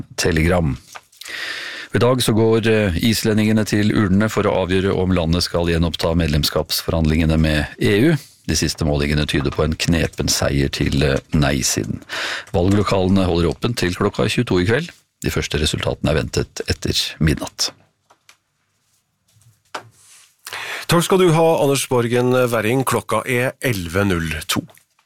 telegram. I dag så går islendingene til urnene for å avgjøre om landet skal gjenoppta medlemskapsforhandlingene med EU. De siste målingene tyder på en knepen seier til nei-siden. Valglokalene holder åpent til klokka 22 i kveld. De første resultatene ventet etter midnatt. Takk skal du ha, Anders Borgen Werring. Klokka 11.02.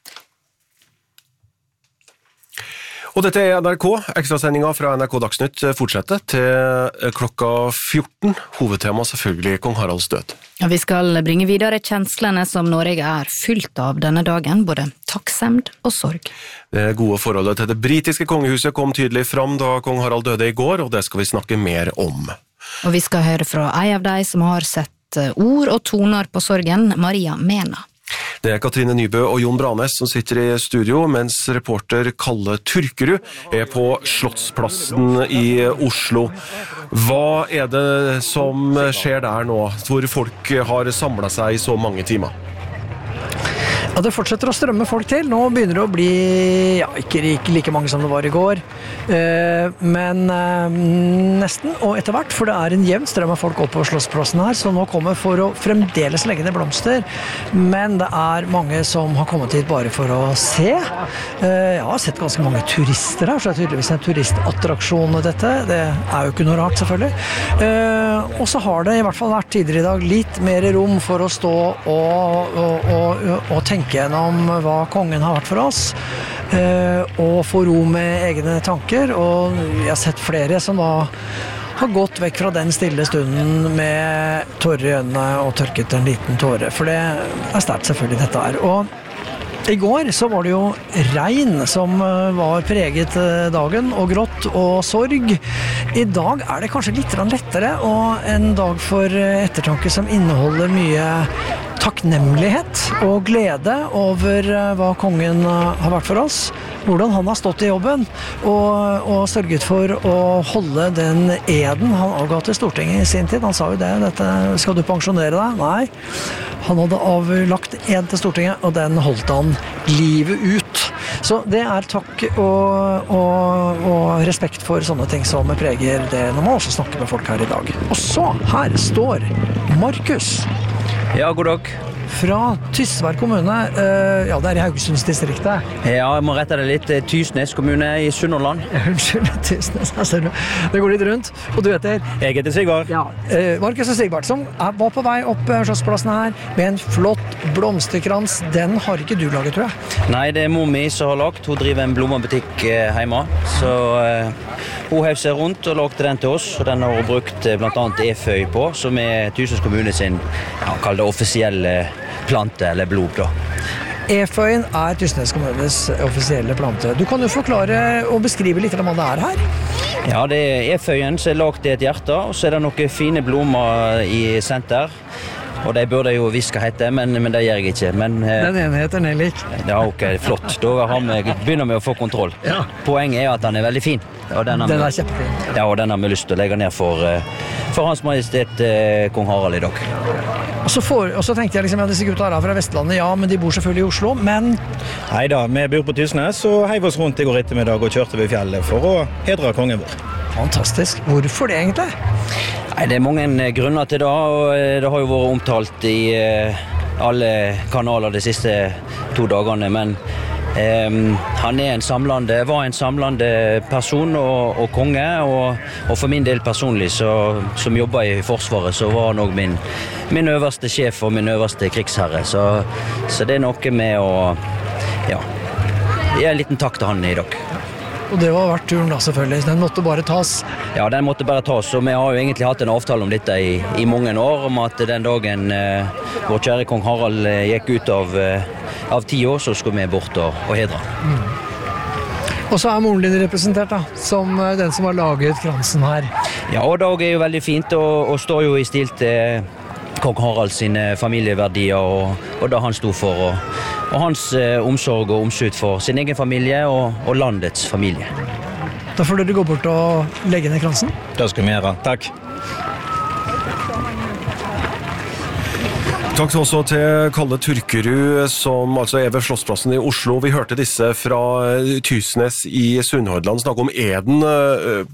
Og dette NRK. Ekstrasendinga fra NRK Dagsnytt fortsetter til klokka 14. Hovedtema selvfølgelig Kong Haralds død. Ja, vi skal bringe videre kjenslene som Norge fylt av denne dagen, både takksemd og sorg. Det gode forholdet til det britiske kongehuset kom tydelig fram da Kong Harald døde i går, og det skal vi snakke mer om. Og vi skal høre fra en av de som har sett ord og toner på sorgen, Maria Mena. Det Katrine Nybø og Jon Branes som sitter i studio, mens reporter Kalle Turkerud på Slottsplassen i Oslo. Hva det som skjer der nå, hvor folk har samlet seg i så mange timer? Ja, det fortsetter å strømme folk til. Nå begynner det å bli, ikke like mange som det var i går, men nesten, og etter hvert, for det en jevn strøm av folk opp på Slottsplassen her, så nå kommer for å fremdeles legge ned blomster, men det mange som har kommet hit bare for å se. Jeg har sett ganske mange turister her, så det tydeligvis en turistattraksjon dette. Det jo ikke noe rart, selvfølgelig. Og så har det i hvert fall vært tidligere i dag litt mer rom for å stå og tenke gjennom hva kongen har vært for oss, og få ro med egne tanker, og jeg har sett flere som da har gått vekk fra den stille stunden med tårer i øynene og tørket en liten tåre, for det sterkt selvfølgelig dette her. Og i går så var det jo regn som var preget dagen, og grått og sorg. I dag det kanskje litt lettere, og en dag for ettertanke som inneholder mye takknemlighet og glede over hva kongen har vært for oss, hvordan han har stått i jobben og sørget for å holde den eden han avga til Stortinget i sin tid. Han sa jo det, dette skal du pensjonere deg? Nei, han hadde avlagt ed til Stortinget, og den holdt han livet ut. Så det takk og respekt for sånne ting som preger det når man også snakker med folk her i dag. Og så, her står Markus. Ja, god dag. Fra Tysvær kommune, det I Haugesundsdistriktet. Ja, jeg må rette det litt. Tysnes kommune I Sunnhordland. Unnskyld, Tysnes, det går litt rundt. Og du heter? Jeg heter Sigvard. Ja, Markus og Sigvard, som var på vei opp Slottsplassen her, med en flott blomsterkrans. Den har ikke du laget, tror jeg? Nei, det mor mi som har lagt. Hun driver en blomsterbutikk hjemme. Så hun hev seg rundt og lagde den til oss, og den har hun brukt blant annet eføy på, som Tysnes kommune sin, kall det offisielle plante eller blod da. Eføyen Tysnes kommunes offisielle plante. Du kan jo forklare og beskrive litt om hva det her. Ja, det eføyen som lagt I et hjerte, og så det noen fine blomster I senter. Og de burde jo viske hette, men det gjør jeg ikke. Men, den ene heter Nellik. Ja, ok, flott. Da begynner vi å få kontroll. Ja. Poenget at den veldig fin. Og den kjempefin. Ja, og den har vi lyst til å legge ned for Hans Majestet Kong Harald I dag. Og så tenkte jeg disse gutta her fra Vestlandet, ja, men de bor selvfølgelig I Oslo, men... Neida, vi bor på Tysnes, og heiv oss rundt I går ettermiddag og kjørte ved fjellet for å hedre kongen vår. Fantastisk. Hvorfor det egentlig? Nei, det mange grunner til det, og det har jo vært omtalt I alle kanaler de siste 2 dagene, men han var en samlende person og konge, og for min del personlig, som jobber I Forsvaret, så var han også min øverste sjef og min øverste krigsherre, så det noe med å gi en liten takk til han I dag. Og det var vært turen da selvfølgelig, den måtte bare tas. Ja, den måtte bare tas, og vi har jo egentlig hatt en avtale om dette I mange år, om at den dagen vår kjære kong Harald gikk ut av 10 år, så skulle vi bort og hedre. Og så moren din representert da, som den som har laget kransen her. Ja, og dag jo veldig fint, og står jo I stil til kong Harald sine familieverdier, og det han stod for, og hans omsorg og omsut for sin egen familie og landets familie. Da får dere gå bort og legge ned kransen. Det skal vi gjøre, takk. Takk også til Kalle Turkerud, som altså ved Slottsplassen I Oslo. Vi hørte disse fra Tysnes I Sunnhordland snakke om eden